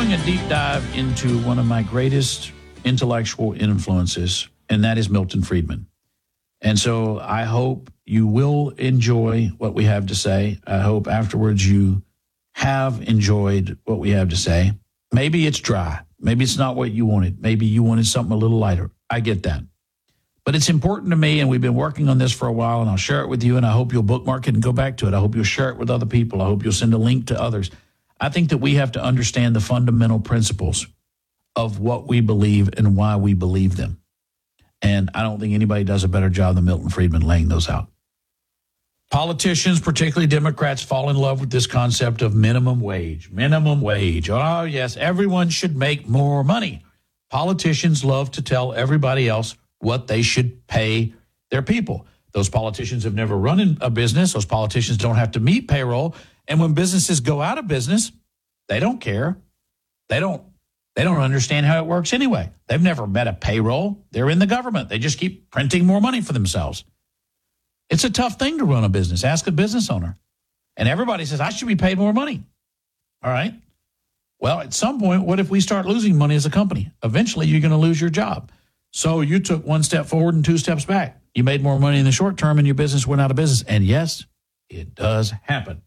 doing a deep dive into one of my greatest intellectual influences, and that is Milton Friedman. And so I hope you will enjoy what we have to say. I hope afterwards you have enjoyed what we have to say. Maybe it's dry. Maybe it's not what you wanted. Maybe you wanted something a little lighter. I get that. But it's important to me, and we've been working on this for a while, and I'll share it with you, and I hope you'll bookmark it and go back to it. I hope you'll share it with other people. I hope you'll send a link to others. I think that we have to understand the fundamental principles of what we believe and why we believe them. And I don't think anybody does a better job than Milton Friedman laying those out. Politicians, particularly Democrats, fall in love with this concept of minimum wage. Minimum wage. Oh, yes, everyone should make more money. Politicians love to tell everybody else what they should pay their people. Those politicians have never run a business. Those politicians don't have to meet payroll. And when businesses go out of business, they don't care. They don't understand how it works anyway. They've never met a payroll. They're in the government. They just keep printing more money for themselves. It's a tough thing to run a business. Ask a business owner. And everybody says, I should be paid more money. All right. Well, at some point, what if we start losing money as a company? Eventually, you're going to lose your job. So you took one step forward and two steps back. You made more money in the short term and your business went out of business. And yes, it does happen.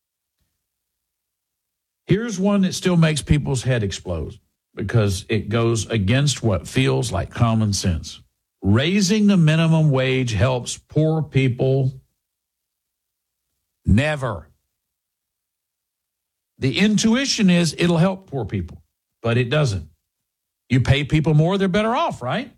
Here's one that still makes people's head explode because it goes against what feels like common sense. Raising the minimum wage helps poor people. Never. The intuition is it'll help poor people, but it doesn't. You pay people more, they're better off, right?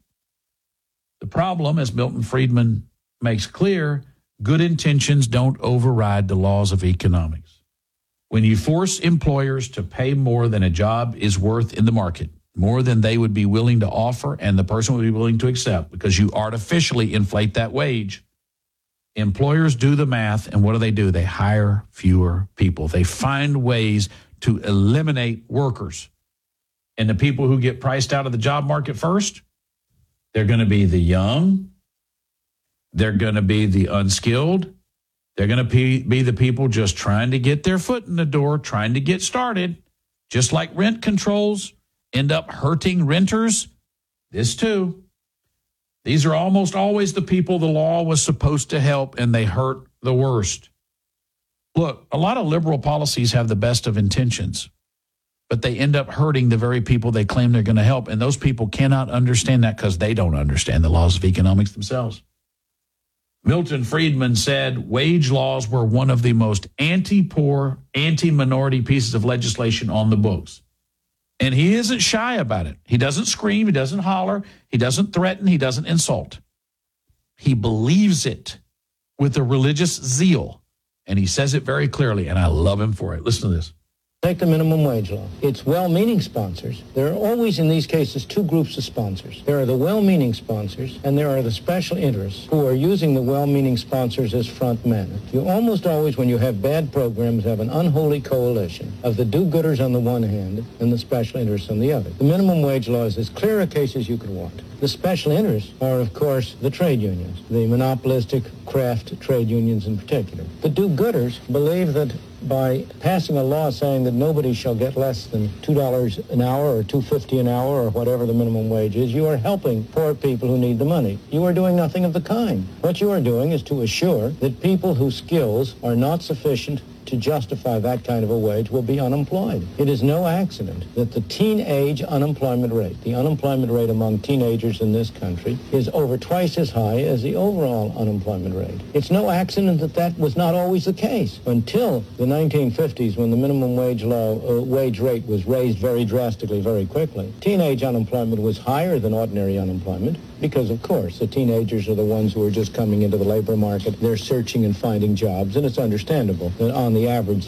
The problem, as Milton Friedman makes clear, good intentions don't override the laws of economics. When you force employers to pay more than a job is worth in the market, more than they would be willing to offer and the person would be willing to accept because you artificially inflate that wage, employers do the math, and what do? They hire fewer people. They find ways to eliminate workers. And the people who get priced out of the job market first, they're going to be the young, they're going to be the unskilled, they're going to be the people just trying to get their foot in the door, trying to get started. Just like rent controls end up hurting renters, this too. These are almost always the people the law was supposed to help, and they hurt the worst. Look, a lot of liberal policies have the best of intentions, but they end up hurting the very people they claim they're going to help, and those people cannot understand that because they don't understand the laws of economics themselves. Milton Friedman said wage laws were one of the most anti-poor, anti-minority pieces of legislation on the books. And he isn't shy about it. He doesn't scream, he doesn't holler, he doesn't threaten, he doesn't insult. He believes it with a religious zeal, and he says it very clearly, and I love him for it. Listen to this. Take the minimum wage law. It's well-meaning sponsors. There are always, in these cases, two groups of sponsors. There are the well-meaning sponsors, and there are the special interests who are using the well-meaning sponsors as front men. You almost always, when you have bad programs, have an unholy coalition of the do-gooders on the one hand and the special interests on the other. The minimum wage law is as clear a case as you could want. The special interests are, of course, the trade unions, the monopolistic craft trade unions in particular. The do-gooders believe that by passing a law saying that nobody shall get less than $2 an hour or $2.50 an hour or whatever the minimum wage is, you are helping poor people who need the money. You are doing nothing of the kind. What you are doing is to assure that people whose skills are not sufficient to justify that kind of a wage will be unemployed. It is no accident that the teenage unemployment rate, the unemployment rate among teenagers in this country, is over twice as high as the overall unemployment rate. It's no accident that that was not always the case until the 1950s, when the minimum wage rate was raised very drastically, very quickly. Teenage unemployment was higher than ordinary unemployment because, of course, the teenagers are the ones who are just coming into the labor market. They're searching and finding jobs, and it's understandable that on the average